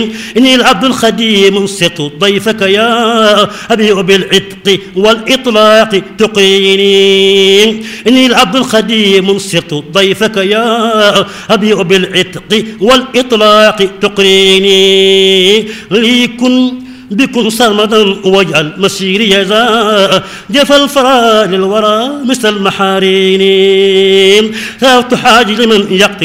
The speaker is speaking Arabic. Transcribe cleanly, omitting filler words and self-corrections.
إني العبد الخديم صرت ضيفك يا أبيء بالعتق والإطلاق تقيني. إني العبد الخديم صرت ضيفك يا أبيء بالعتق والإطلاق تقريني. ليكن بكن صمدا واجعل مسيري ذا جف الفرا للورى مثل المحارين. ثابت حاج لمن يقتل